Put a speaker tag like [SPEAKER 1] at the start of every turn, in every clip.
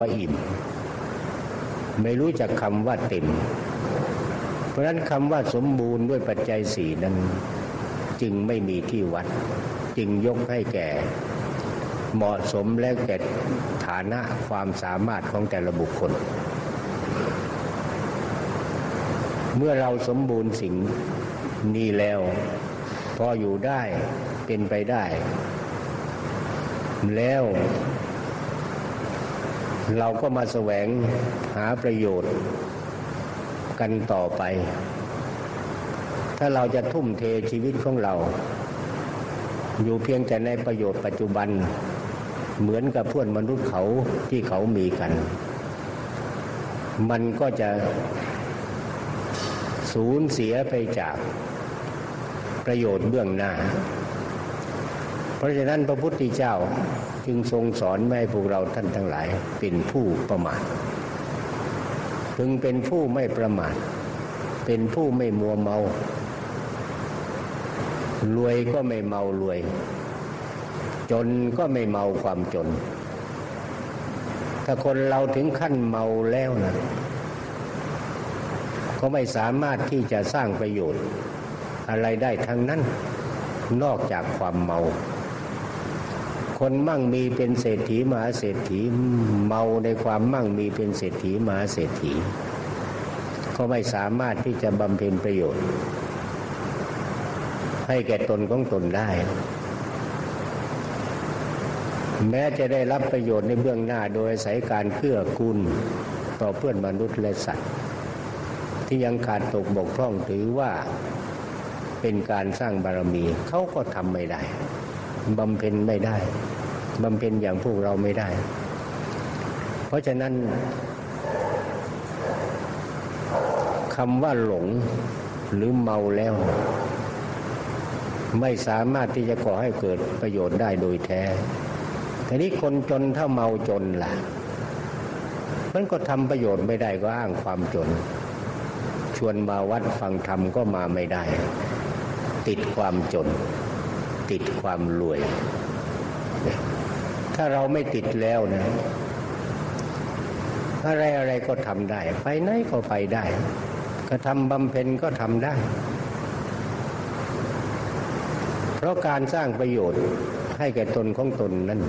[SPEAKER 1] ว่าอิ่มไม่รู้จักคำว่าเต็มเพราะฉะนั้นคำว่าสมบูรณ์ด้วยปัจจัยสี่นั้นจึงไม่มีที่วัดจึงยกให้แก่เหมาะสมและแก่ฐานะความสามารถของแต่ละบุคคลเมื่อเราสมบูรณ์สิ่งนี้แล้วพออยู่ได้เป็นไปได้แล้วเราก็มาแสวงหาประโยชน์กันต่อไปถ้าเราจะทุ่มเทชีวิตของเราอยู่เพียงแต่ในประโยชน์ปัจจุบันเหมือนกับเพื่อนมนุษย์เขาที่เขามีกันมันก็จะสูญเสียไปจากประโยชน์เบื้องหน้าเพราะฉะนั้นพระพุทธเจ้าจึงทรงสอนไม่ให้พวกเราท่านทั้งหลายเป็นผู้ประมาทพึงเป็นผู้ไม่ประมาทเป็นผู้ไม่มัวเมารวยก็ไม่เมารวยจนก็ไม่เมาความจนถ้าคนเราถึงขั้นเมาแล้วนะก็ไม่สามารถที่จะสร้างประโยชน์อะไรได้ทั้งนั้นนอกจากความเมาคนมั่งมีเป็นเศรษฐีมหาเศรษฐีเมาในความมั่งมีเป็นเศรษฐีมหาเศรษฐีก็ไม่สามารถที่จะบำเพ็ญประโยชน์ให้แก่ตนของตนได้แม้จะได้รับประโยชน์ในเบื้องหน้าโดยอาศัยการเกื้อกูลต่อเพื่อนมนุษย์และสัตว์ที่ยังขาดตกบกพร่องถือว่าเป็นการสร้างบารมีเขาก็ทำไม่ได้บำเพ็ญไม่ได้บำเพ็ญอย่างพวกเราไม่ได้เพราะฉะนั้นคำว่าหลงหรือเมาแล้วไม่สามารถที่จะก่อให้เกิดประโยชน์ได้โดยแท้ทีนี้คนจนถ้าเมาจนล่ะมันก็ทำประโยชน์ไม่ได้ก็อ้างความจนชวนมาวัดฟังธรรมก็มาไม่ได้ติดความจนติดความรวยถ้าเราไม่ติดแล้วนะอะไรก็ทำได้ไปไหนก็ไปได้กระทำบำเพ็ญก็ทำได้เพราะการสร้างประโยชน์ให้แก่ตนของตนนั้น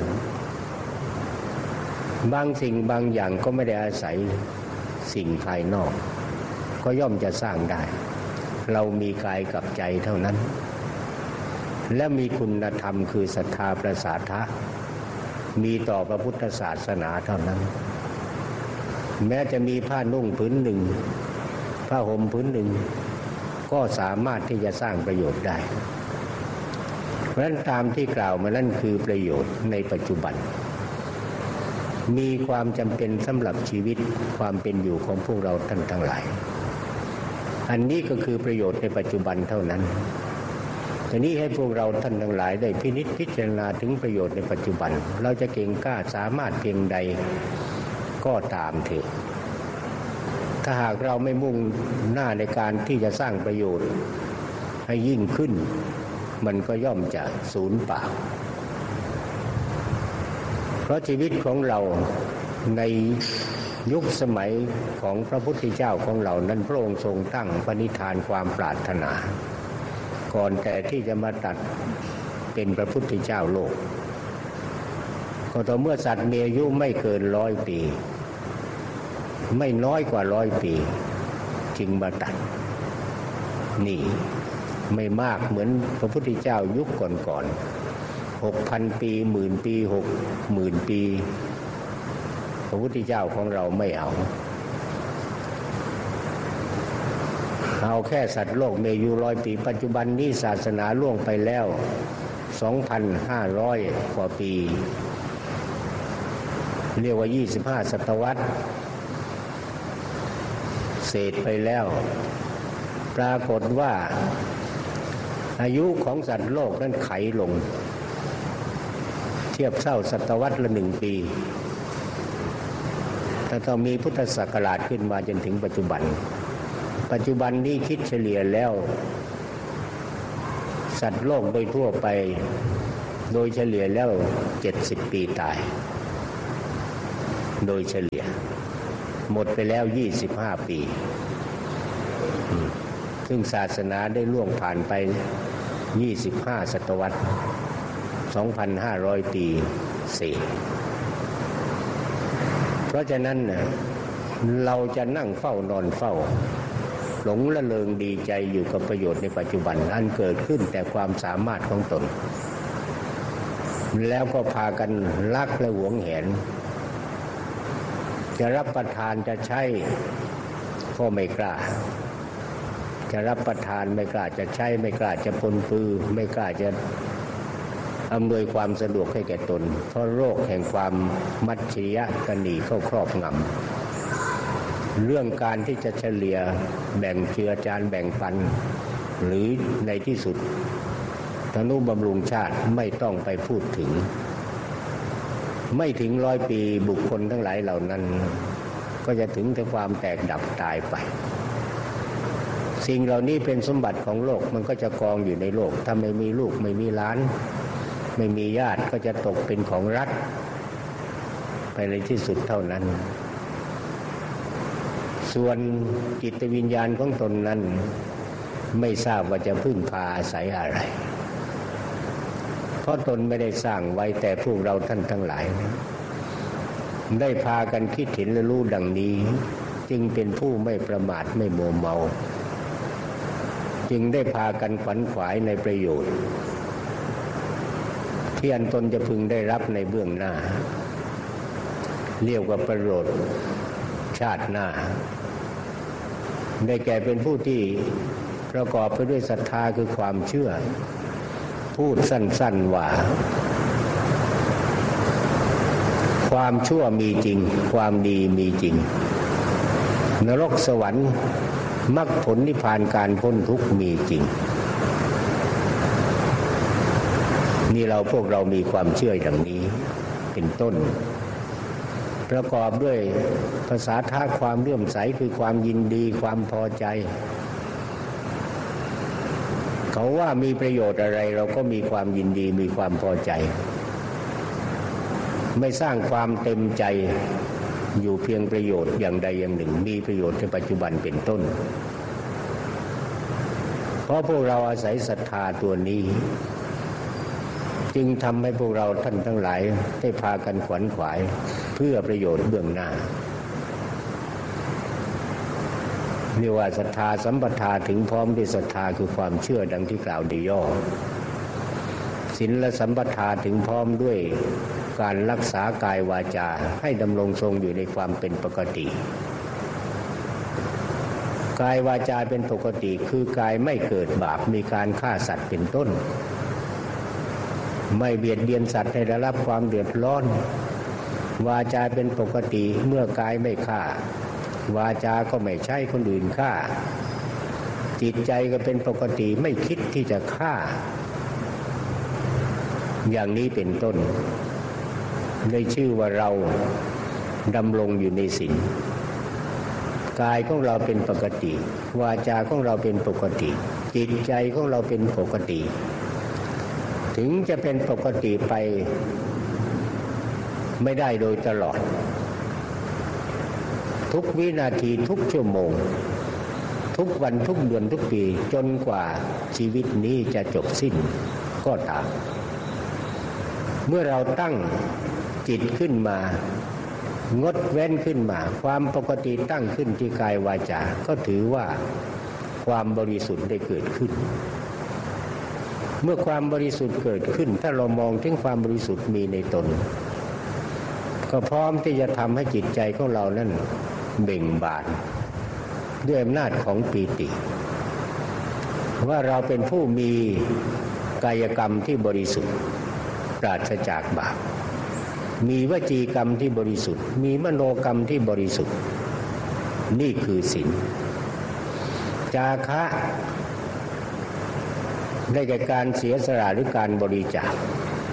[SPEAKER 1] บางสิ่งบางอย่างก็ไม่ได้อาศัยสิ่งภายนอกก็ย่อมจะสร้างได้เรามีกายกับใจเท่านั้นและมีคุณธรรมคือศรัทธาประสาทะมีต่อพระพุทธศาสนาเท่านั้นแม้จะมีผ้านุ่งผืนหนึ่งผ้าห่มผืนหนึ่งก็สามารถที่จะสร้างประโยชน์ได้เพราะฉะนั้นตามที่กล่าวมานั่นคือประโยชน์ในปัจจุบันมีความจำเป็นสำหรับชีวิตความเป็นอยู่ของพวกเราท่านทั้งหลายอันนี้ก็คือประโยชน์ในปัจจุบันเท่านั้นทีนี้ให้พวกเราท่านทั้งหลายได้พินิจพิจารณาถึงประโยชน์ในปัจจุบันเราจะเก่งกล้าสามารถเพียงใดก็ตามเถอะถ้าหากเราไม่มุ่งหน้าในการที่จะสร้างประโยชน์ให้ยิ่งขึ้นมันก็ย่อมจะสูญเปล่าเพราะชีวิตของเราในยุคสมัยของพระพุทธเจ้าของเรานั้นพระองค์ทรงตั้งปณิธานความปรารถนาก่อนแต่ที่จะมาตัดเป็นพระพุทธเจ้าโลกก็ต่อเมื่อสัตว์มีอายุไม่เกิน100 ปีไม่น้อยกว่า100 ปีจึงมาตัดนี่ไม่มากเหมือนพระพุทธเจ้ายุคก่อนๆ 6,000 ปี10,000 ปี60,000 ปีพระพุทธเจ้าของเราไม่เอาแค่สัตว์โลกมีอายุ100 ปีปัจจุบันนี้ศาสนาล่วงไปแล้ว 2,500 กว่าปีเรียกว่า25 ศตวรรษเศษไปแล้วปรากฏว่าอายุของสัตว์โลกนั้นไขลงเทียบเท่าศตวรรษละ1 ปีแต่ต้องมีพุทธศักราชขึ้นมาจนถึงปัจจุบันนี้คิดเฉลี่ยแล้วสัตว์โลกโดยทั่วไปโดยเฉลี่ยแล้ว70 ปีตายโดยเฉลี่ยหมดไปแล้ว25 ปีซึ่งศาสนาได้ล่วงผ่านไป25 ศตวรรษ 2,500 ปีเศษเพราะฉะนั้นเราจะนั่งเฝ้านอนเฝ้าหลงละเลงดีใจอยู่กับประโยชน์ในปัจจุบันอันเกิดขึ้นแต่ความสามารถของตนแล้วก็พากันรักและหวงแหนจะรับประทานจะใช้ก็ไม่กล้าจะรับประทานไม่กล้าจะใช้ไม่กล้าจะปนปื้อไม่กล้าจะอำนวยความสะดวกให้แก่ตนเพราะโรคแห่งความมัจฉริยะตนีเข้าครอบงำเรื่องการที่จะเฉลี่ยแบ่งเชื้อจานแบ่งปันหรือในที่สุดทนุบำรุงชาติไม่ต้องไปพูดถึงไม่ถึง100 ปีบุคคลทั้งหลายเหล่านั้นก็จะถึงแต่ความแตกดับตายไปสิ่งเหล่านี้เป็นสมบัติของโลกมันก็จะกองอยู่ในโลกถ้าไม่มีลูกไม่มีหลานไม่มีญาติก็จะตกเป็นของรัฐไปในที่สุดเท่านั้นส่วนจิตวิญญาณของตนนั้นไม่ทราบว่าจะพึ่งพาอาศัยอะไรเพราะตนไม่ได้สร้างไว้แต่พวกเราท่านทั้งหลายได้พากันคิดเห็นและรู้ดังนี้จึงเป็นผู้ไม่ประมาทไม่มัวเมาจึงได้พากันขวัญขวายในประโยชน์ที่อันตนจะพึงได้รับในเบื้องหน้าเรียกว่าประโยชน์ชาติหน้าได้แก่เป็นผู้ที่ประกอบไปด้วยศรัทธาคือความเชื่อพูดสั้นๆว่าความชั่วมีจริงความดีมีจริงนรกสวรรค์มรรคผลนิพพานการพ้นทุกข์มีจริงนี่พวกเรามีความเชื่ออย่างนี้เป็นต้นประกอบด้วยภาษาท่าความเลื่อมใสคือความยินดีความพอใจเขาว่ามีประโยชน์อะไรเราก็มีความยินดีมีความพอใจไม่สร้างความเต็มใจอยู่เพียงประโยชน์อย่างใดอย่างหนึ่งมีประโยชน์ในปัจจุบันเป็นต้นเพราะพวกเราอาศัยศรัทธาตัวนี้จึงทำให้พวกเราท่านทั้งหลายได้พากันขวนขวายเพื่อประโยชน์เบื้องหน้าเรียกว่าศรัทธาสัมปทาถึงพร้อมด้วยศรัทธาคือความเชื่อดังที่กล่าวในย่อศีลสัมปทาถึงพร้อมด้วยการรักษากายวาจาให้ดำรงทรงอยู่ในความเป็นปกติกายวาจาเป็นปกติคือกายไม่เกิดบาปมีการฆ่าสัตว์เป็นต้นไม่เบียดเบียนสัตว์ให้ได้รับความเดือดร้อนวาจาเป็นปกติเมื่อกายไม่ฆ่าวาจาก็ไม่ใช่คนอื่นฆ่าจิตใจก็เป็นปกติไม่คิดที่จะฆ่าอย่างนี้เป็นต้นได้ชื่อว่าเราดำรงอยู่ในศีลกายของเราเป็นปกติวาจาของเราเป็นปกติจิตใจของเราเป็นปกติถึงจะเป็นปกติไปไม่ได้โดยตลอดทุกวินาทีทุกชั่วโมงทุกวันทุกเดือนทุกปีจนกว่าชีวิตนี้จะจบสิ้นก็ตามเมื่อเราตั้งจิตขึ้นมางดเว้นขึ้นมาความปกติตั้งขึ้นที่กายวาจาก็ถือว่าความบริสุทธิ์ได้เกิดขึ้นเมื่อความบริสุทธิ์เกิดขึ้นถ้าเรามองถึงความบริสุทธิ์มีในตนก็พร้อมที่จะทำให้จิตใจของเรานั้นเบ่งบานด้วยอำนาจของปีติว่าเราเป็นผู้มีกายกรรมที่บริสุทธิ์ปราศจากบาปมีวจีกรรมที่บริสุทธิ์มีมโนกรรมที่บริสุทธิ์นี่คือศีลจาคะได้แก่การเสียสละหรือการบริจาค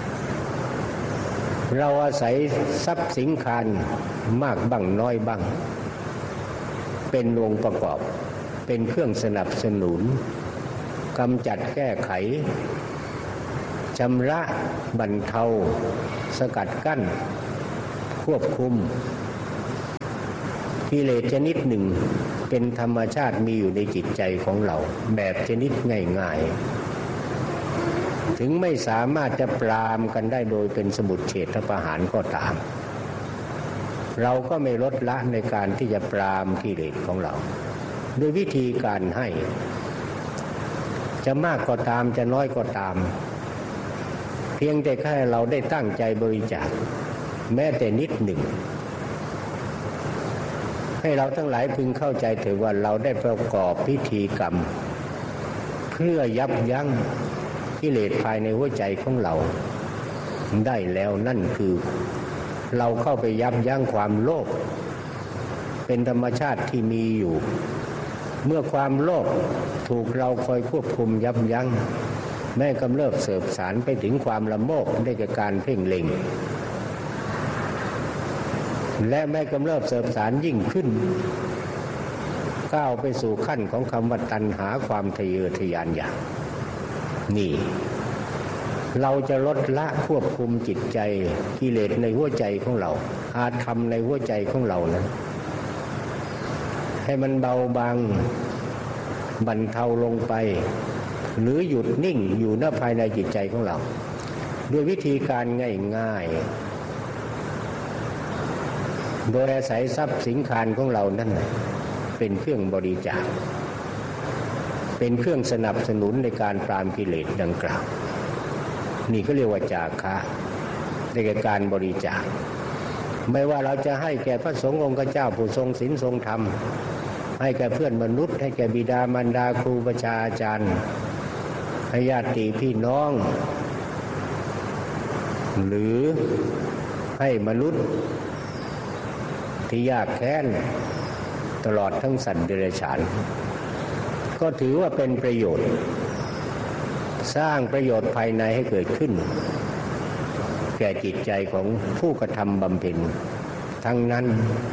[SPEAKER 1] เราอาศัยทรัพย์สินคารมากบ้างน้อยบ้างเป็นองค์ประกอบเป็นเครื่องสนับสนุนกำจัดแก้ไขชำระบรรเทาสกัดกั้นควบคุมกิเลสชนิดหนึ่งเป็นธรรมชาติมีอยู่ในจิตใจของเราแบบชนิดง่ายๆถึงไม่สามารถจะปรามกันได้โดยเป็นสมุจเฉทประหารก็ตามเราก็ไม่ลดละในการที่จะปรามกิเลสของเราโดยวิธีการให้จะมากก็ตามจะน้อยก็ตามเพียงแต่แค่เราได้ตั้งใจบริจาคแม้แต่นิดหนึ่งให้เราทั้งหลายพึงเข้าใจเถิดว่าเราได้ประกอบพิธีกรรมเพื่อยับยั้งกิเลสภายในหัวใจของเราได้แล้วนั่นคือเราเข้าไปยับยั้งความโลภเป็นธรรมชาติที่มีอยู่เมื่อความโลภถูกเราคอยควบคุมยับยั้งแม้กำเริบเสบสารไปถึงความละโมบได้แก่การเพ่งเล็งและแม้กำเริบเสบสารยิ่งขึ้นก้าวไปสู่ขั้นของคำว่าตัณหาความทะเยอทะยานอยากนี่เราจะลดละควบคุมจิตใจกิเลสในหัวใจของเราอาธรรมในหัวใจของเรานั้นให้มันเบาบางบรรเทาลงไปหรือหยุดนิ่งอยู่ณภายในจิตใจของเราด้วยวิธีการง่ายๆโดยอาศัยทรัพย์สินคารของเรานั่นเป็นเครื่องบริจาคเป็นเครื่องสนับสนุนในการปราบกิเลสดังกล่าวนี่ก็เรียกว่าจาคะในการบริจาคไม่ว่าเราจะให้แก่พระสงฆ์องค์เจ้าผู้ทรงศีลทรงธรรมให้แก่เพื่อนมนุษย์ให้แก่บิดามารดาครูประชาอาจารย์ให้ญาติพี่น้องหรือให้มนุษย์ที่ยากแค้นตลอดทั้งสัตว์เดรัจฉานก็ถือว่าเป็นประโยชน์สร้างประโยชน์ภายในให้เกิดขึ้นแก่จิตใจของผู้กระทำบำเพ็ญทั้งนั้น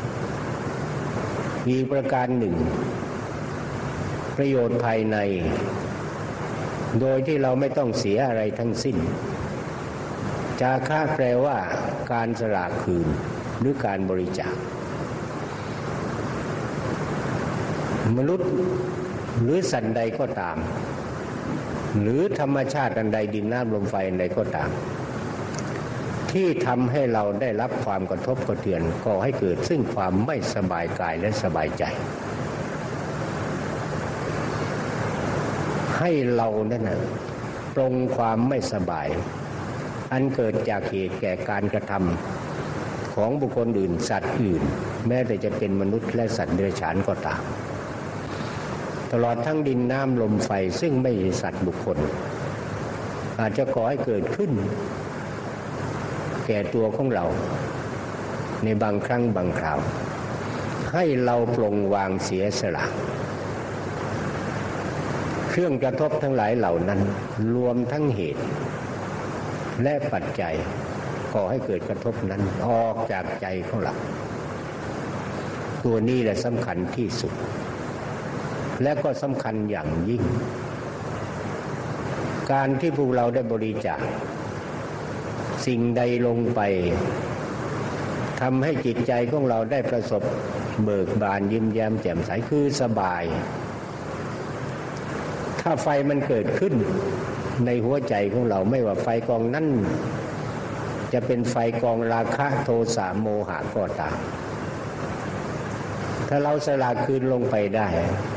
[SPEAKER 1] มีประการหนึ่งประโยชน์ภายในโดยที่เราไม่ต้องเสียอะไรทั้งสิ้นจาคะแปลว่าการสละคืนหรือการบริจาคมนุษย์หรือสัตว์ใดก็ตามหรือธรรมชาติอันใดดินน้ำลมไฟอันใดก็ตามที่ทำให้เราได้รับความกระทบกระเทือนก่อให้เกิดซึ่งความไม่สบายกายและสบายใจให้เรานั่นน่ะปรงความไม่สบายอันเกิดจากเหตุแก่การกระทำของบุคคลอื่นสัตว์อื่นแม้แต่จะเป็นมนุษย์และสัตว์เดรัจฉานก็ตามตลอดทั้งดินน้ำลมไฟซึ่งไม่ใช่สัตว์บุคคลอาจจะก่อให้เกิดขึ้นแก่ตัวของเราในบางครั้งบางคราวให้เราปลงวางเสียสละเครื่องกระทบทั้งหลายเหล่านั้นรวมทั้งเหตุและปัจจัยก่อให้เกิดกระทบนั้นออกจากใจของเราตัวนี้แหละสำคัญที่สุดและก็สำคัญอย่างยิ่งการที่พวกเราได้บริจาคสิ่งใดลงไปทำให้จิตใจของเราได้ประสบเบิกบานยิ้มแย้มแจ่มใสคือสบายถ้าไฟมันเกิดขึ้นในหัวใจของเราไม่ว่าไฟกองนั้นจะเป็นไฟกองราคะโทสะโมหะก็ตามถ้าเราสละคืนลงไปได้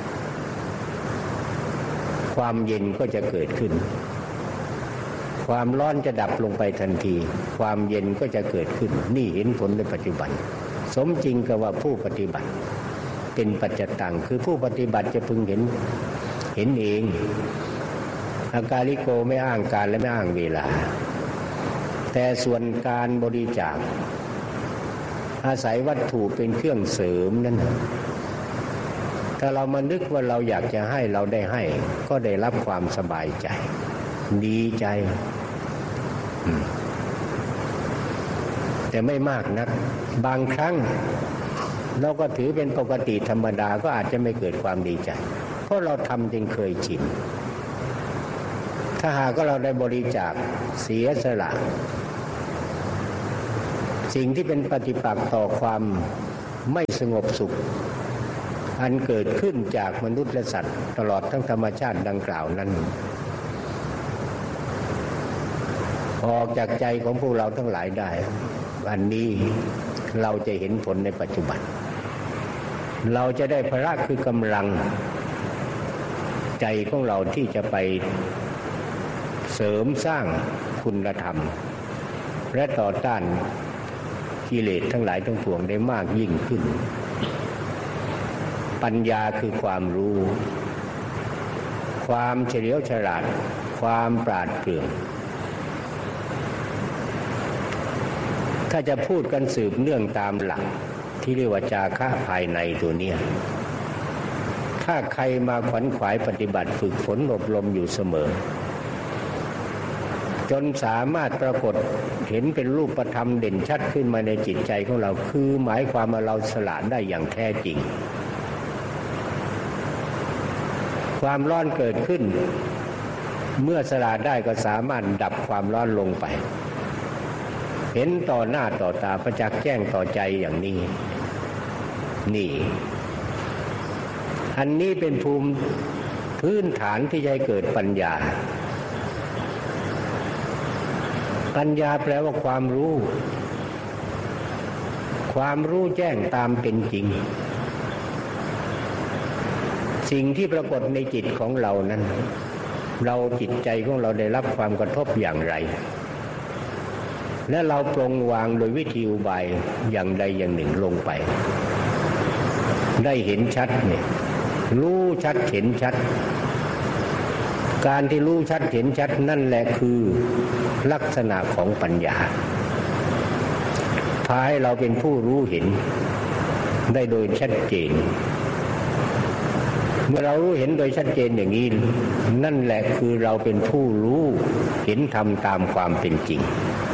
[SPEAKER 1] ความเย็นก็จะเกิดขึ้นความร้อนจะดับลงไปทันทีความเย็นก็จะเกิดขึ้นนี่เห็นผลในปัจจุบันสมจริงกับว่าผู้ปฏิบัติเป็นปัจจตังคือผู้ปฏิบัติจะพึงเห็นเองอาการิโกไม่อ้างการและไม่อ้างเวลาแต่ส่วนการบริจาคอาศัยวัตถุเป็นเครื่องเสริมนั่นถ้าเรามานึกว่าเราอยากจะให้เราได้ให้ก็ได้รับความสบายใจดีใจแต่ไม่มากนักบางครั้งเราก็ถือเป็นปกติธรรมดาก็อาจจะไม่เกิดความดีใจเพราะเราทำจนเคยชินถ้าหากเราได้บริจาคเสียสละสิ่งที่เป็นปฏิปักษ์ต่อความไม่สงบสุขอันเกิดขึ้นจากมนุษย์และสัตว์ตลอดทั้งธรรมชาติดังกล่าวนั้นออกจากใจของพวกเราทั้งหลายได้อันนี้เราจะเห็นผลในปัจจุบันเราจะได้พละคือกำลังใจของเราที่จะไปเสริมสร้างคุณธรรมและต่อต้านกิเลสทั้งหลายทั้งปวงได้มากยิ่งขึ้นปัญญาคือความรู้ความเฉลียวฉลาดความปราดเปรื่องถ้าจะพูดกันสืบเนื่องตามหลักที่เรียกว่าจาคะภายในตัวเนี้ยถ้าใครมาขวนขวายปฏิบัติฝึกฝนอบรมอยู่เสมอจนสามารถปรากฏเห็นเป็นรูปธรรมเด่นชัดขึ้นมาในจิตใจของเราคือหมายความว่าเราสละได้อย่างแท้จริงความร้อนเกิดขึ้นเมื่อสละได้ก็สามารถดับความร้อนลงไปเห็นต่อหน้าต่อตาประจักษ์แจ้งต่อใจอย่างนี้นี่อันนี้เป็นภูมิพื้นฐานที่จะให้เกิดปัญญาปัญญาแปลว่าความรู้ความรู้แจ้งตามเป็นจริงสิ่งที่ปรากฏในจิตของเรานั้นเราจิตใจของเราได้รับความกระทบอย่างไรและเราปรงวางโดยวิธีอุบายอย่างใดอย่างหนึ่งลงไปได้เห็นชัดเนี่ยรู้ชัดเห็นชัดการที่รู้ชัดเห็นชัดนั่นแหละคือลักษณะของปัญญาพาให้เราเป็นผู้รู้เห็นได้โดยชัดเจนเมื่อเรารู้เห็นโดยชัดเจนอย่างนี้นั่นแหละคือเราเป็นผู้รู้เห็นธรรมตามความเป็นจริง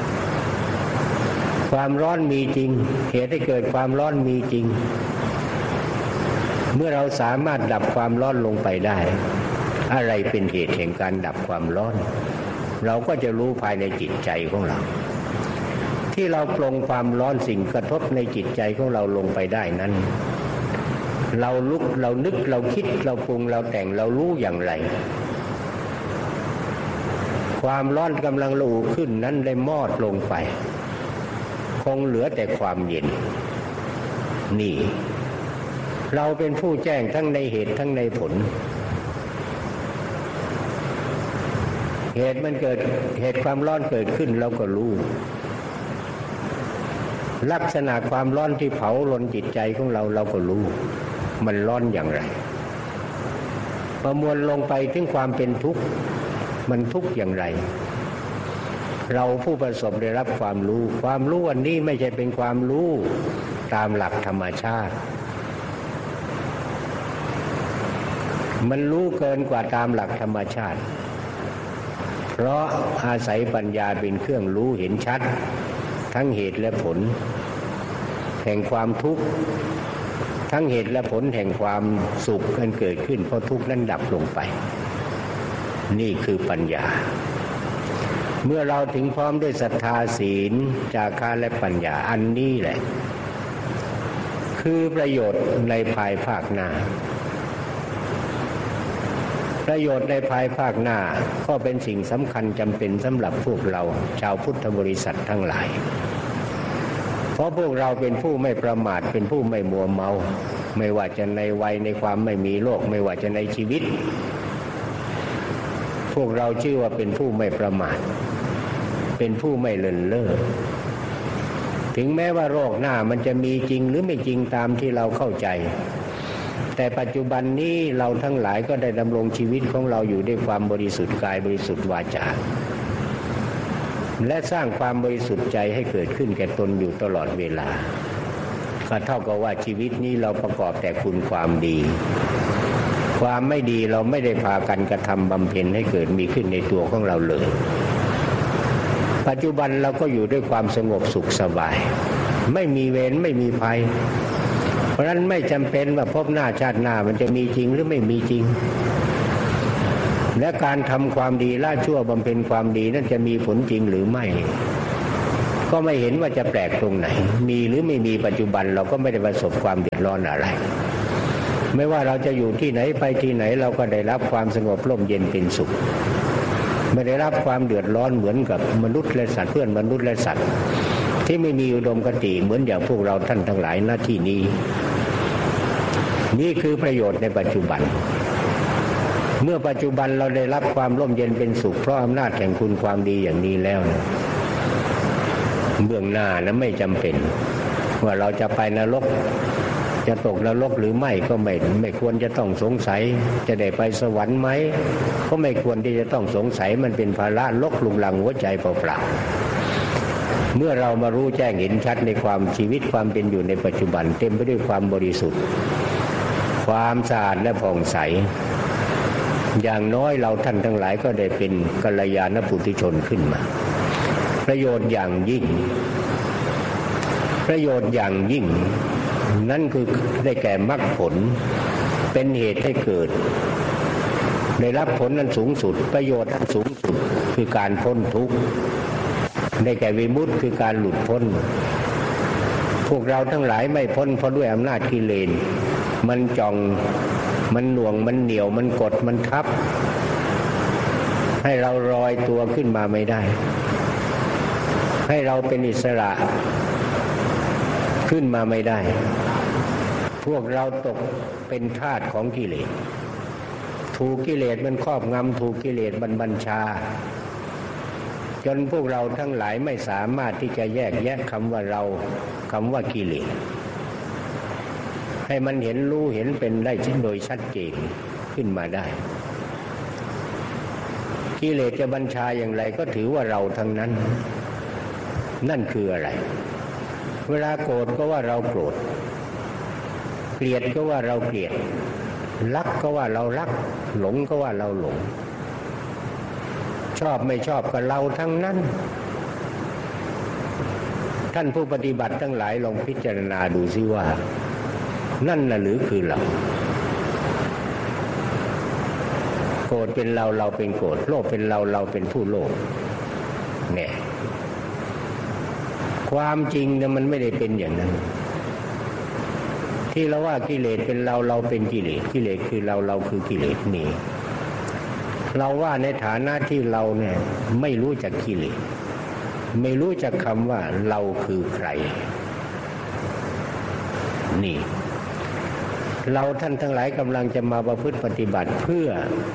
[SPEAKER 1] ความร้อนมีจริงเหตุให้เกิดความร้อนมีจริงเมื่อเราสามารถดับความร้อนลงไปได้อะไรเป็นเหตุแห่งการดับความร้อนเราก็จะรู้ภายในจิตใจของเราที่เราปลงความร้อนสิ่งกระทบในจิตใจของเราลงไปได้นั้นเราลุกเรานึกเราคิดเราปรุงเราแต่งเรารู้อย่างไรความร้อนกำลังระอุขึ้นนั้นได้มอดลงไปคงเหลือแต่ความเย็นนี่เราเป็นผู้แจ้งทั้งในเหตุทั้งในผลเหตุมันเกิดเหตุความร้อนเกิดขึ้นเราก็รู้ลักษณะความร้อนที่เผาลนจิตใจของเราเราก็รู้มันร้อนอย่างไรประมวลลงไปถึงความเป็นทุกข์มันทุกข์อย่างไรเราผู้ประสบได้รับความรู้ความรู้อันนี้ไม่ใช่เป็นความรู้ตามหลักธรรมชาติมันรู้เกินกว่าตามหลักธรรมชาติเพราะอาศัยปัญญาเป็นเครื่องรู้เห็นชัดทั้งเหตุและผลแห่งความทุกข์ทั้งเหตุและผลแห่งความสุขอันเกิดขึ้นเพราะทุกข์นั้นดับลงไปนี่คือปัญญาเมื่อเราถึงพร้อมด้วยศรัทธาศีลจาคะและปัญญาอันนี้แหละคือประโยชน์ในภายภาคหน้าประโยชน์ในภายภาคหน้าก็เป็นสิ่งสำคัญจำเป็นสำหรับพวกเราชาวพุทธบริษัททั้งหลายเพราะพวกเราเป็นผู้ไม่ประมาทเป็นผู้ไม่มัวเมาไม่ว่าจะในวัยในความไม่มีโรคไม่ว่าจะในชีวิตพวกเราชื่อว่าเป็นผู้ไม่ประมาทเป็นผู้ไม่เลินเล่อถึงแม้ว่าโรคหน้ามันจะมีจริงหรือไม่จริงตามที่เราเข้าใจแต่ปัจจุบันนี้เราทั้งหลายก็ได้ดำรงชีวิตของเราอยู่ด้วยความบริสุทธิ์กายบริสุทธิ์วาจาและสร้างความบริสุทธิ์ใจให้เกิดขึ้นแก่ตนอยู่ตลอดเวลาก็เท่ากับว่าชีวิตนี้เราประกอบแต่คุณความดีความไม่ดีเราไม่ได้พากันกระทำบำเพ็ญให้เกิดมีขึ้นในตัวของเราเลยปัจจุบันเราก็อยู่ด้วยความสงบสุขสบายไม่มีเวรไม่มีภัยเพราะฉะนั้นไม่จำเป็นว่าพบหน้าชาติหน้ามันจะมีจริงหรือไม่มีจริงและการทำความดีละชั่วบำเพ็ญความดีนั้นจะมีผลจริงหรือไม่ก็ไม่เห็นว่าจะแปลกตรงไหนมีหรือไม่มีปัจจุบันเราก็ไม่ได้ประสบความเดือดร้อนอะไรไม่ว่าเราจะอยู่ที่ไหนไปที่ไหนเราก็ได้รับความสงบร่มเย็นเป็นสุขไม่ได้รับความเดือดร้อนเหมือนกับมนุษย์และสัตว์เพื่อนมนุษย์และสัตว์ที่ไม่มีอุดมคติเหมือนอย่างพวกเราท่านทั้งหลายณที่นี้นี่คือประโยชน์ในปัจจุบันเมื่อปัจจุบันเราได้รับความร่มเย็นเป็นสุขเพราะอำนาจแห่งคุณความดีอย่างนี้แล้วเบื้องหน้านะไม่จำเป็นว่าเราจะไปนรกจะตกนรกหรือไม่ก็ไม่ควรจะต้องสงสัยจะได้ไปสวรรค์ไหมก็ไม่ควรที่จะต้องสงสัยมันเป็นภาระลกลุงลังหัวใจเปล่าๆเมื่อเรามารู้แจ้งเห็นชัดในความชีวิตความเป็นอยู่ในปัจจุบันเต็มไปด้วยความบริสุทธิ์ความสะอาดและผ่องใสอย่างน้อยเราท่านทั้งหลายก็ได้เป็นกัลยาณปุถุชนขึ้นมาประโยชน์อย่างยิ่งนั่นคือได้แก่มรรคผลเป็นเหตุให้เกิดได้รับผลนั้นสูงสุดประโยชน์สูงสุดคือการพ้นทุกข์ได้แก่วิมุตติคือการหลุดพ้นพวกเราทั้งหลายไม่พ้นเพราะด้วยอำนาจกิเลสมันจ่องมันหน่วงมันเหนี่ยวมันกดมันทับให้เราลอยตัวขึ้นมาไม่ได้ให้เราเป็นอิสระขึ้นมาไม่ได้พวกเราตกเป็นทาสของกิเลสถูกกิเลสมันครอบงำถูกกิเลสบัญชาจนพวกเราทั้งหลายไม่สามารถที่จะแยกแยะคำว่าเราคำว่ากิเลสให้มันเห็นรู้เห็นเป็นได้โดยชัดเจนขึ้นมาได้กิเลสจะบัญชาอย่างไรก็ถือว่าเราทั้งนั้นนั่นคืออะไรเวลาโกรธก็ว่าเราโกรธเกลียดก็ว่าเราเกลียดรักก็ว่าเรารักหลงก็ว่าเราหลงชอบไม่ชอบก็เราทั้งนั้นท่านผู้ปฏิบัติทั้งหลายลองพิจารณาดูสิว่านั่นน่ะหรือคือเราโกรธเป็นเราเราเป็นโกรธโลภเป็นเราเราเป็นผู้โลภเนี่ยความจริงเนี่ยมันไม่ได้เป็นอย่างนั้นที่เราว่ากิเลสเป็นเราเราเป็นกิเลสกิเลสคือเราเราคือกิเลสนี่เราว่าในฐานะที่เราเนี่ยไม่รู้จักกิเลสไม่รู้จักคำว่าเราคือใครนี่เราท่านทั้งหลายกำลังจะมาประพฤติปฏิบัติเพื่อ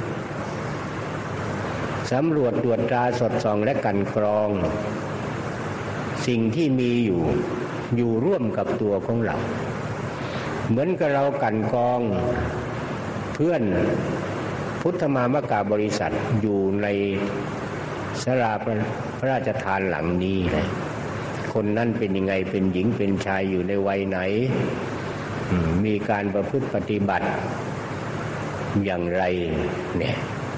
[SPEAKER 1] สำรวจตรวจตราสอดส่องและกลั่นกรองสิ่งที่มีอยู่ร่วมกับตัวของเราเหมือนกับเรากลั่นกรองเพื่อนพุทธมามกาบริษัทอยู่ในศาลาพระราชทานหลังนี้นะคนนั้นเป็นยังไงเป็นหญิงเป็นชายอยู่ในวัยไหนมีการประพฤติปฏิบัติอย่างไรเนี่ย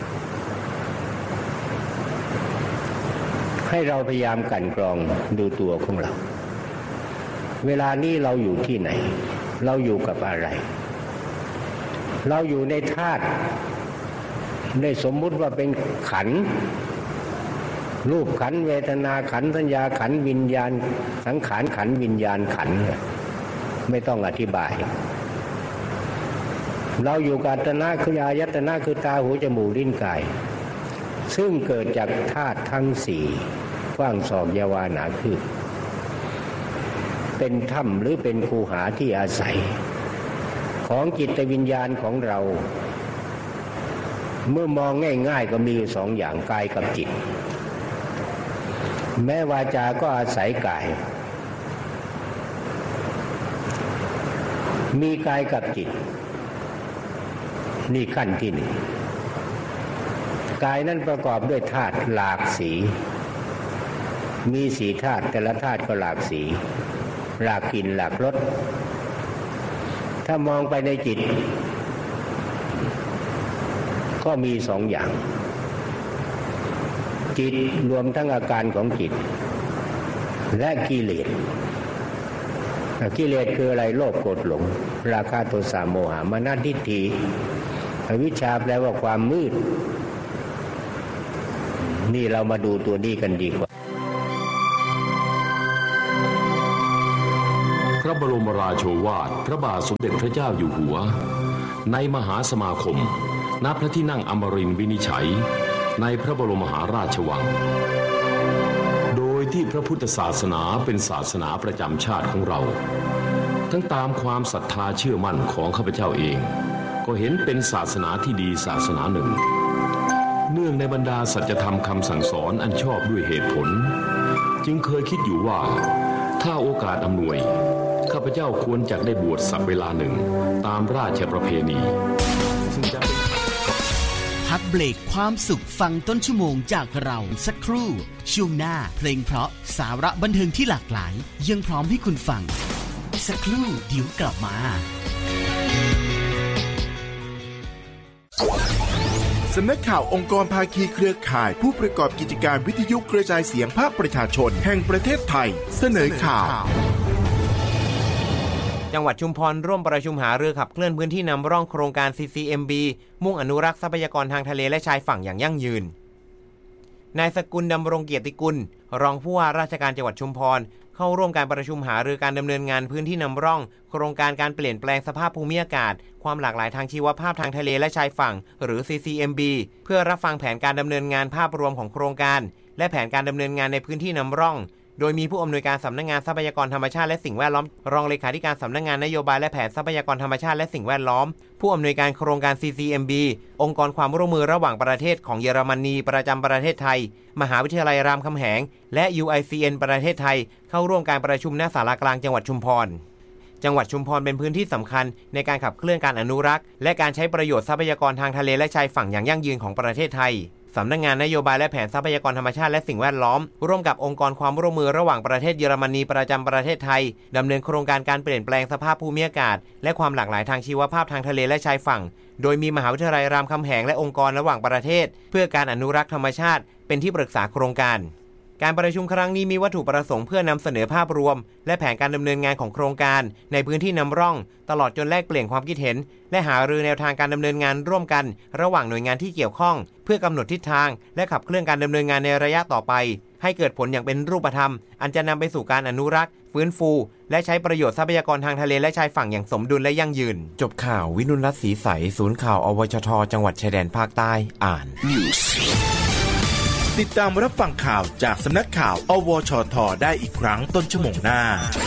[SPEAKER 1] ให้เราพยายามกลั่นกรองดูตัวของเราเวลานี้เราอยู่ที่ไหนเราอยู่กับอะไรเราอยู่ในธาตุได้สมมุติว่าเป็นขันธ์รูปขันธ์เวทนาขันธ์สัญญาขันธ์วิญญาณสังขารขันธ์วิญญาณขันธ์ไม่ต้องอธิบายเราอยู่กับอายตนะคืออายตนะคือตาหูจมูกลิ้นกายซึ่งเกิดจากธาตุทั้งสี่กว้างศอกยาวาหนาคืบเป็นถ้ำหรือเป็นคูหาที่อาศัยของจิตวิญญาณของเราเมื่อมองง่ายๆก็มีอยู่สองอย่างกายกับจิตแม้วาจาก็อาศัยกายมีกายกับจิตนี่ขั้นที่หนึ่งกายนั้นประกอบด้วยธาตุหลากสีมีสีธาตุแต่ละธาตุก็หลากสีหลากกลิ่นหลากรสถ้ามองไปในจิตก็มีสองอย่างจิตรวมทั้งอาการของจิตและกิเลสกิเลสคืออะไรโลภโกรธหลงราคะโทสะโมหะมานะทิฏฐิอวิชชาแปลว่าความมืดนี่เรามาดูตัวนี้กันดีกว่า
[SPEAKER 2] ระบรมราโชวาทพระบาทสมเด็จพระเจ้าอยู่หัวในมหาสมาคมณพระที่นั่งอมรินทร์วินิจฉัยในพระบรมมหาราชวังโดยที่พระพุทธศาสนาเป็นศาสนาประจำชาติของเราทั้งตามความศรัทธาเชื่อมั่นของข้าพเจ้าเองก็เห็นเป็นศาสนาที่ดีศาสนาหนึ่งเนื่องในบรรดาสัจธรรมคำสั่งสอนอันชอบด้วยเหตุผลจึงเคยคิดอยู่ว่าถ้าโอกาสอำนวยข้าพเจ้าควรจะได้บวชสักเวลาหนึ่งตามราชประเพณีซึ่งจะ
[SPEAKER 3] พักเบรกความสุขฟังต้นชั่วโมงจากเราสักครู่ช่วงหน้าเพลงเพราะสาระบันเทิงที่หลากหลายยังพร้อมให้คุณฟังสักครู่เดี๋ยวกลับมา
[SPEAKER 4] สำนักข่าวองค์กรภาคีเครือข่ายผู้ประกอบกิจการวิทยุกระจายเสียงภาคประชาชนแห่งประเทศไทยเสนอข่าว
[SPEAKER 5] จังหวัดชุมพรร่วมประชุมหารือขับเคลื่อนพื้นที่นำร่องโครงการ CCMB มุ่งอนุรักษ์ทรัพยากรทางทะเลและชายฝั่งอย่างยั่งยืนนายสกุลดำรงเกียรติกุลรองผู้ว่าราชการจังหวัดชุมพรเข้าร่วมการประชุมหารือการดำเนินงานพื้นที่นำร่องโครงการการเปลี่ยนแปลงสภาพภูมิอากาศความหลากหลายทางชีวภาพทางทะเลและชายฝั่งหรือ CCMB เพื่อรับฟังแผนการดำเนินงานภาพรวมของโครงการและแผนการดำเนินงานในพื้นที่นำร่องโดยมีผู้อำนวยการสำนักงานทรัพยากรธรรมชาติและสิ่งแวดล้อมรองเลขาธิการสำนักงานนโยบายและแผนทรัพยากรธรรมชาติและสิ่งแวดล้อมผู้อำนวยการโครงการ CCMB องค์กรความร่วมมือระหว่างประเทศของเยอรมนีประจำประเทศไทยมหาวิทยาลัยรามคำแหงและ UICN ประเทศไทยเข้าร่วมการประชุมณศาลากลางจังหวัดชุมพรจังหวัดชุมพรเป็นพื้นที่สำคัญในการขับเคลื่อนการอนุรักษ์และการใช้ประโยชน์ทรัพยากรทางทะเลและชายฝั่งอย่างยั่งยืนของประเทศไทยสำนักงานนโยบายและแผนทรัพยากรธรรมชาติและสิ่งแวดล้อมร่วมกับองค์กรความร่วมมือระหว่างประเทศเยอรมนีประจำประเทศไทยดำเนินโครงการการเปลี่ยนแปลงสภาพภูมิอากาศและความหลากหลายทางชีวภาพทางทะเลและชายฝั่งโดยมีมหาวิทยาลัยรามคำแหงและองค์กรระหว่างประเทศเพื่อการอนุรักษ์ธรรมชาติเป็นที่ปรึกษาโครงการการประชุมครั้งนี้มีวัตถุประสงค์เพื่อนำเสนอภาพรวมและแผนการดำเนินงานของโครงการในพื้นที่นำร่องตลอดจนแลกเปลี่ยนความคิดเห็นและหารือแนวทางการดำเนินงานร่วมกันระหว่างหน่วยงานที่เกี่ยวข้องเพื่อกำหนดทิศทางและขับเคลื่อนการดำเนินงานในระยะต่อไปให้เกิดผลอย่างเป็นรูปธรรมอันจะนำไปสู่การอนุรักษ์ฟื้นฟูและใช้ประโยชน์ทรัพยากรทางทะเลและชายฝั่งอย่างสมดุลและยั่งยืนจบข่าววินุรัตน์ศรีใสศูนย์ข่าวอวชทจังหวัดชายแดนภาคใต้อ่าน
[SPEAKER 4] ติดตามรับฟังข่าวจากสำนักข่าวอวชทได้อีกครั้งต้นชั่วโมงหน้า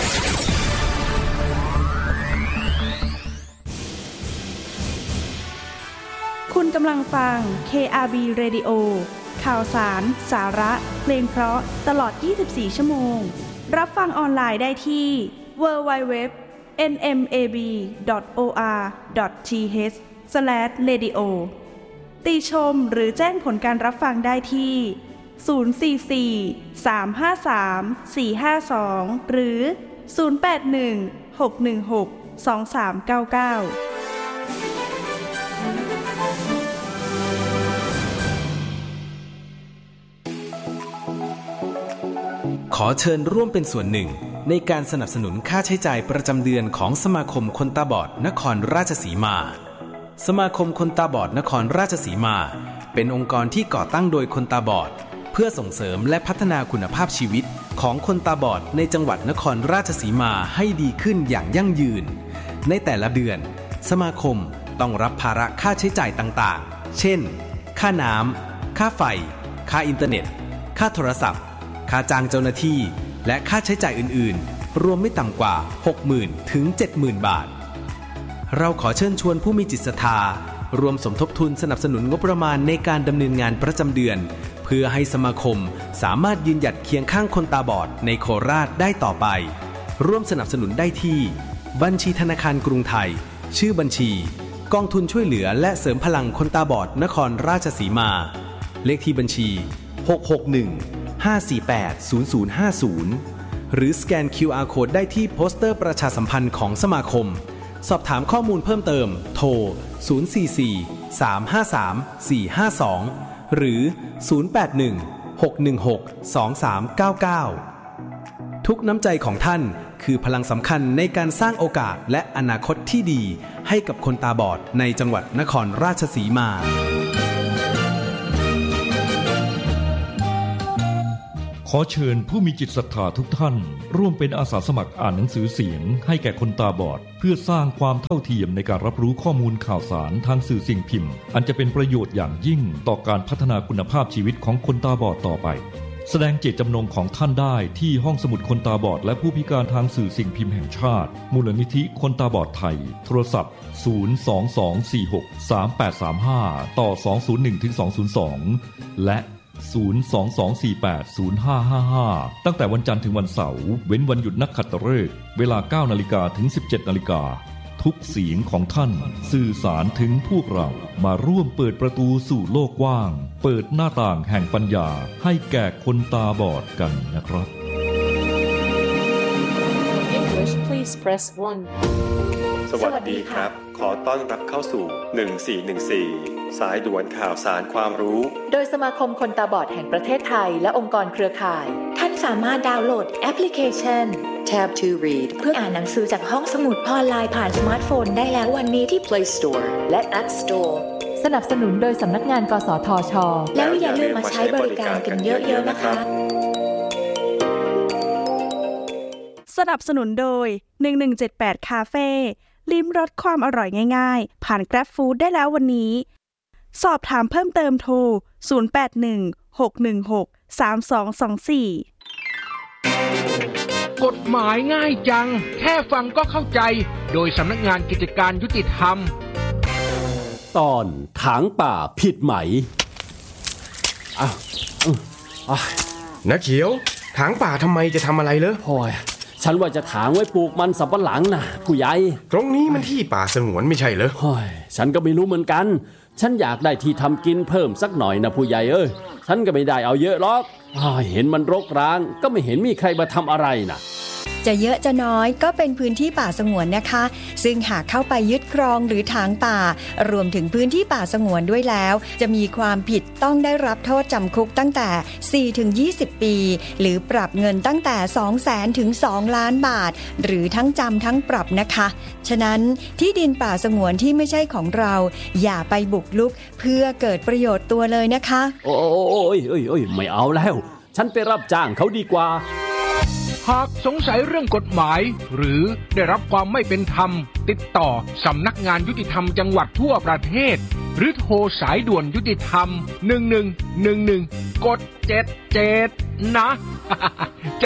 [SPEAKER 6] คุณกำลังฟัง KRB Radio ข่าวสารสาระเพลงเพราะตลอด24ชั่วโมงรับฟังออนไลน์ได้ที่ www.nmab.or.th/radio ติชมหรือแจ้งผลการรับฟังได้ที่044-353-452หรือ081-616-2399
[SPEAKER 7] ขอเชิญร่วมเป็นส่วนหนึ่งในการสนับสนุนค่าใช้จ่ายประจำเดือนของสมาคมคนตาบอดนครราชสีมาสมาคมคนตาบอดนครราชสีมาเป็นองค์กรที่ก่อตั้งโดยคนตาบอดเพื่อส่งเสริมและพัฒนาคุณภาพชีวิตของคนตาบอดในจังหวัดนครราชสีมาให้ดีขึ้นอย่างยั่งยืนในแต่ละเดือนสมาคมต้องรับภาระค่าใช้จ่ายต่างๆเช่นค่าน้ำค่าไฟค่าอินเทอร์เน็ตค่าโทรศัพท์ค่าจ้างเจ้าหน้าที่และค่าใช้จ่ายอื่นๆรวมไม่ต่ำกว่า 60,000 ถึง 70,000 บาทเราขอเชิญชวนผู้มีจิตศรัทธารวมสมทบทุนสนับสนุนงบประมาณในการดำเนินงานประจำเดือนเพื่อให้สมาคมสามารถยืนหยัดเคียงข้างคนตาบอดในโคราชได้ต่อไปร่วมสนับสนุนได้ที่บัญชีธนาคารกรุงไทยชื่อบัญชีกองทุนช่วยเหลือและเสริมพลังคนตาบอดนครราชสีมาเลขที่บัญชี661-548-0050หรือสแกน QR Code ได้ที่โปสเตอร์ประชาสัมพันธ์ของสมาคมสอบถามข้อมูลเพิ่มเติมโทร044-353-452หรือ081-616-2399ทุกน้ำใจของท่านคือพลังสำคัญในการสร้างโอกาสและอนาคตที่ดีให้กับคนตาบอดในจังหวัดนครราชสีมา
[SPEAKER 8] ขอเชิญผู้มีจิตศรัทธาทุกท่านร่วมเป็นอาสาสมัครอ่านหนังสือเสียงให้แก่คนตาบอดเพื่อสร้างความเท่าเทียมในการรับรู้ข้อมูลข่าวสารทางสื่อสิ่งพิมพ์อันจะเป็นประโยชน์อย่างยิ่งต่อการพัฒนาคุณภาพชีวิตของคนตาบอดต่อไปแสดงเจตจำนงของท่านได้ที่ห้องสมุดคนตาบอดและผู้พิการทางสื่อสิ่งพิมพ์แห่งชาติมูลนิธิคนตาบอดไทยโทรศัพท์022463835ต่อ201-202และ022480555ตั้งแต่วันจันทร์ถึงวันเสาร์เว้นวันหยุดนักขัตฤกษ์เวลา 9:00 นถึง 17:00 นทุกเสียงของท่านสื่อสารถึงพวกเรามาร่วมเปิดประตูสู่โลกกว้างเปิดหน้าต่างแห่งปัญญาให้แก่คนตาบอดกันนะครับ
[SPEAKER 9] English please press 1
[SPEAKER 10] สวัสดีครับขอต้อนรับเข้าสู่1414สายด่วนข่าวสารความรู้
[SPEAKER 9] โดยสมาคมคนตาบอดแห่งประเทศไทยและองค์กรเครือข่าย
[SPEAKER 11] ท่านสามารถดาวน์โหลดแอปพลิเคชัน Tab to Read เพื่ออ่านหนังสือจากห้องสมุดออนไลน์ผ่านสมาร์ทโฟนได้แล้ววันนี้ที่ Play Store และ App Store
[SPEAKER 9] สนับสนุนโดยสำนักงานกสทช.
[SPEAKER 11] แล้วอย่าลืมมาใช้บริการกันเยอะๆนะคะ
[SPEAKER 6] สนับสนุนโดย1178คาเฟ่ลิ้มรสความอร่อยง่ายๆผ่าน Grab Food ได้แล้ววันนี้สอบถามเพิ่มเติมโทร0816163224
[SPEAKER 12] กฎหมายง่ายจังแค่ฟังก็เข้าใจโดยสำนักงานกิจการยุติธรรม
[SPEAKER 13] ตอนถางป่าผิดไหม
[SPEAKER 14] นักเขียวถางป่าทำไมจะทำอะไรเลย
[SPEAKER 13] โอ้ยฉันว่าจะถางไว้ปลูกมันสำปะหลังนะผู้ใหญ่
[SPEAKER 14] ตรงนี้มันที่ป่าสงวนไม่ใช่เหรอ
[SPEAKER 13] โอ้ยฉันก็ไม่รู้เหมือนกันฉันอยากได้ที่ทำกินเพิ่มสักหน่อยนะผู้ใหญ่ฉันก็ไม่ได้เอาเยอะหรอกเห็นมันรกร้างก็ไม่เห็นมีใครมาทำอะไรนะ
[SPEAKER 15] จะเยอะจะน้อยก็เป็นพื้นที่ป่าสงวนนะคะซึ่งหากเข้าไปยึดครองหรือถางป่ารวมถึงพื้นที่ป่าสงวนด้วยแล้วจะมีความผิดต้องได้รับโทษจำคุกตั้งแต่4 ถึง 20 ปีหรือปรับเงินตั้งแต่ 200,000 ถึง 2 ล้านบาทหรือทั้งจำทั้งปรับนะคะฉะนั้นที่ดินป่าสงวนที่ไม่ใช่ของเราอย่าไปบุกรุกเพื่อเกิดประโยชน์ตัวเลยนะคะ
[SPEAKER 13] โอ้ยไม่เอาแล้วฉันไปรับจ้างเขาดีกว่า
[SPEAKER 12] หากสงสัยเรื่องกฎหมายหรือได้รับความไม่เป็นธรรมติดต่อสำนักงานยุติธรรมจังหวัดทั่วประเทศหรือโทรสายด่วนยุติธรรม1111กด77นะ จะ